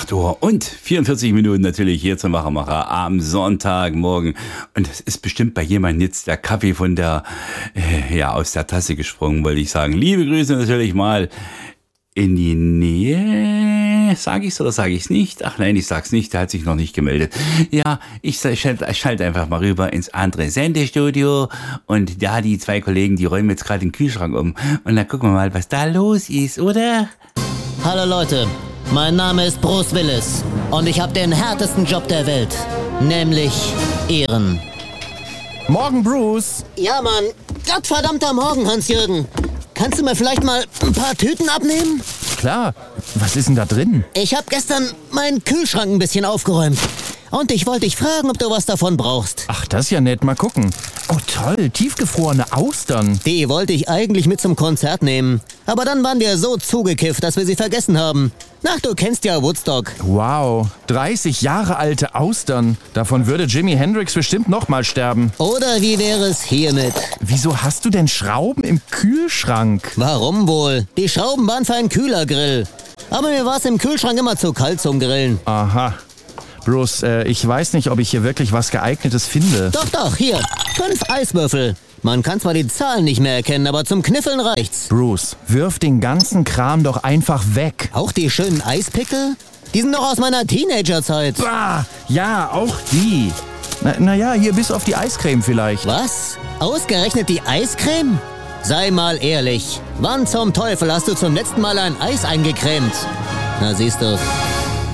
8 Uhr und 44 Minuten natürlich hier zum Macher am Sonntagmorgen. Und es ist bestimmt bei jemandem jetzt der Kaffee von aus der Tasse gesprungen, wollte ich sagen. Liebe Grüße natürlich mal in die Nähe. Sage ich's oder sage ich's nicht? Ach nein, ich sag's nicht, der hat sich noch nicht gemeldet. Ja, ich schalte einfach mal rüber ins andere Sendestudio und da die zwei Kollegen, die räumen jetzt gerade den Kühlschrank um. Und dann gucken wir mal, was da los ist, oder? Hallo Leute, mein Name ist Bruce Willis und ich habe den härtesten Job der Welt, nämlich Ehren. Morgen, Bruce. Ja, Mann. Gottverdammter Morgen, Hans-Jürgen. Kannst du mir vielleicht mal ein paar Tüten abnehmen? Klar. Was ist denn da drin? Ich habe gestern meinen Kühlschrank ein bisschen aufgeräumt. Und ich wollte dich fragen, ob du was davon brauchst. Ach, das ist ja nett. Mal gucken. Oh, toll. Tiefgefrorene Austern. Die wollte ich eigentlich mit zum Konzert nehmen. Aber dann waren wir so zugekifft, dass wir sie vergessen haben. Ach, du kennst ja Woodstock. Wow. 30 Jahre alte Austern. Davon würde Jimi Hendrix bestimmt noch mal sterben. Oder wie wäre es hiermit? Wieso hast du denn Schrauben im Kühlschrank? Warum wohl? Die Schrauben waren für einen Kühlergrill. Aber mir war es im Kühlschrank immer zu kalt zum Grillen. Aha. Bruce, ich weiß nicht, ob ich hier wirklich was Geeignetes finde. Doch, hier. 5 Eiswürfel. Man kann zwar die Zahlen nicht mehr erkennen, aber zum Kniffeln reicht's. Bruce, wirf den ganzen Kram doch einfach weg. Auch die schönen Eispickel? Die sind noch aus meiner Teenagerzeit. Bah, ja, auch die. Naja, hier bis auf die Eiscreme vielleicht. Was? Ausgerechnet die Eiscreme? Sei mal ehrlich. Wann zum Teufel hast du zum letzten Mal ein Eis eingecremt? Na, siehst du.